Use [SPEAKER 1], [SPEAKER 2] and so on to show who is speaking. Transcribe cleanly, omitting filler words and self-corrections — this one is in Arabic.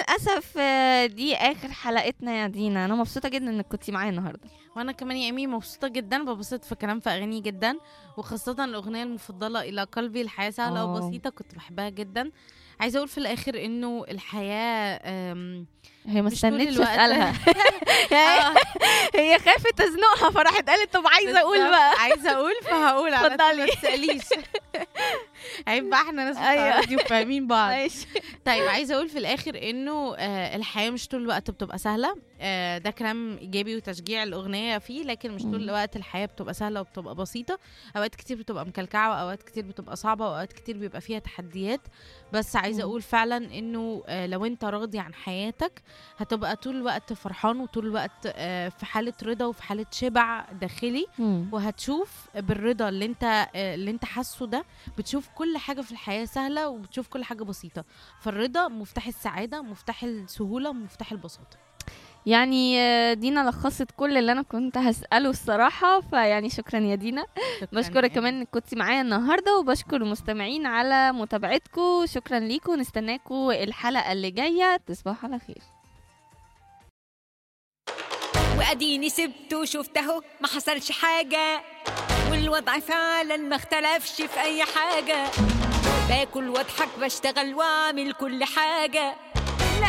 [SPEAKER 1] وللاسف دي اخر حلقتنا يا دينا. انا مبسوطه جدا انك كنتي معايا النهارده.
[SPEAKER 2] وانا كمان يا ايمي مبسوطه جدا، ببسط في كلام في اغاني جدا، وخاصه الاغنيه المفضله الى قلبي الحياه سهله وبسيطه كنت بحبها جدا. عايزه اقول في الاخر انه الحياه
[SPEAKER 1] هي ما
[SPEAKER 2] مش طول
[SPEAKER 1] استنتش
[SPEAKER 2] الوقت.
[SPEAKER 1] اسالها. هي خافت تزنقها فراحت قالت طب عايزه اقول
[SPEAKER 2] بالظبط،
[SPEAKER 1] بقى.
[SPEAKER 2] عايزه اقول فهقول على طول،
[SPEAKER 1] اتفضلي.
[SPEAKER 2] ما تساليش. عيب بقى، احنا ناس
[SPEAKER 1] أيوة.
[SPEAKER 2] بتاع راديو فاهمين بعض.
[SPEAKER 1] ماشي.
[SPEAKER 2] طيب عايزه اقول في الاخر انه الحياه مش طول الوقت بتبقى سهله. ده كلام ايجابي وتشجيع الاغنيه فيه، لكن مش طول الوقت الحياه بتبقى سهله وبتبقى بسيطه. اوقات كتير بتبقى مكلكعه، واوقات كتير بتبقى صعبه، واوقات كتير بيبقى فيها تحديات. بس عايزه اقول فعلا انه لو انت راضي عن حياتك هتبقى طول الوقت فرحان، وطول الوقت في حاله رضا وفي حاله شبع داخلي. وهتشوف بالرضا اللي انت حاسه ده، بتشوف كل حاجه في الحياه سهله، وبتشوف كل حاجه بسيطه. فالرضا مفتاح السعاده، مفتاح السهوله، مفتاح البساطه.
[SPEAKER 1] يعني دينا لخصت كل اللي انا كنت هسأله الصراحة. فيعني شكرا يا دينا. بشكرك كمان انك كنتي معايا النهاردة، وبشكر المستمعين على متابعتكم. شكرا ليكم، نستناكم الحلقة اللي جاية. تصبحوا على خير.
[SPEAKER 3] واديني سبته وشفته ما حصلش حاجة، والوضع فعلا ما اختلفش في اي حاجة. باكل واضحك، بشتغل واعمل كل حاجة،